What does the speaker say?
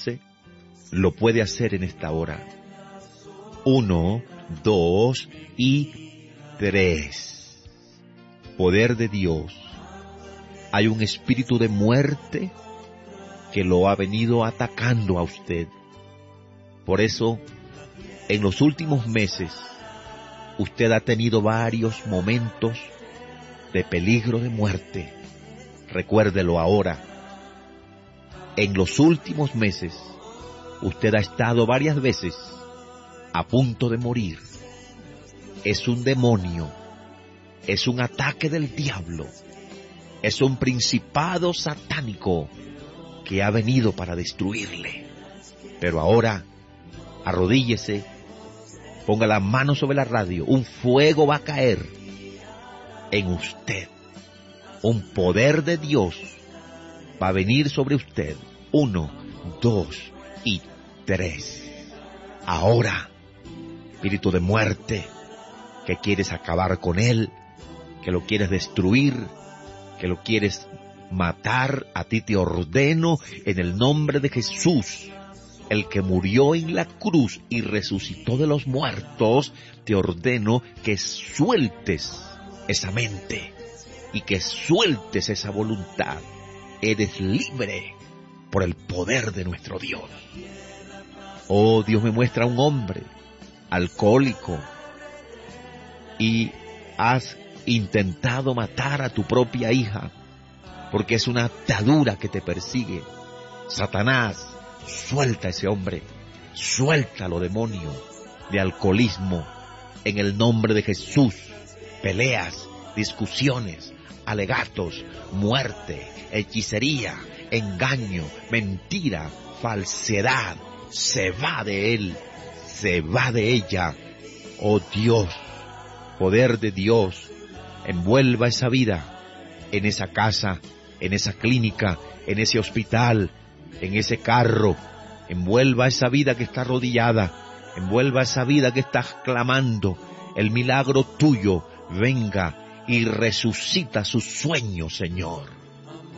arrodíllese, lo puede hacer en esta hora. 1, 2 y 3. Poder de Dios. Hay un espíritu de muerte que lo ha venido atacando a usted. Por eso, en los últimos meses, usted ha tenido varios momentos de peligro de muerte. Recuérdelo ahora. En los últimos meses, usted ha estado varias veces a punto de morir. Es un demonio, es un ataque del diablo, es un principado satánico que ha venido para destruirle. Pero ahora, arrodíllese, ponga la mano sobre la radio, un fuego va a caer en usted. Un poder de Dios va a venir sobre usted. 1, 2 y 3. Ahora, espíritu de muerte, que quieres acabar con él, que lo quieres destruir, que lo quieres matar, a ti te ordeno en el nombre de Jesús, el que murió en la cruz y resucitó de los muertos, te ordeno que sueltes esa mente y que sueltes esa voluntad. Eres libre por el poder de nuestro Dios. Oh, Dios me muestra a un hombre alcohólico y has intentado matar a tu propia hija porque es una atadura que te persigue. Satanás, suelta a ese hombre, suéltalo, demonio de alcoholismo, en el nombre de Jesús. Peleas, discusiones, alegatos, muerte, hechicería, engaño, mentira, falsedad, se va de él, se va de ella. Oh Dios, poder de Dios, envuelva esa vida en esa casa, en esa clínica, en ese hospital, en ese carro. Envuelva esa vida que está arrodillada, envuelva esa vida que está clamando. El milagro tuyo venga y resucita sus sueños, Señor.